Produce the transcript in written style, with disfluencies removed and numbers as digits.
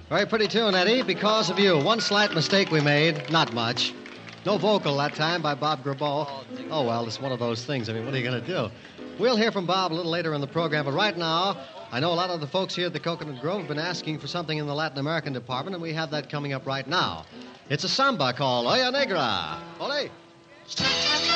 Very pretty tune, Eddie, Because of You. One slight mistake we made, not much. No vocal that time by Bob Grabo. Oh, well, it's one of those things. I mean, what are you going to do? We'll hear from Bob a little later in the program, but right now, I know a lot of the folks here at the Coconut Grove have been asking for something in the Latin American department, and we have that coming up right now. It's a samba called Oya Negra. Ole!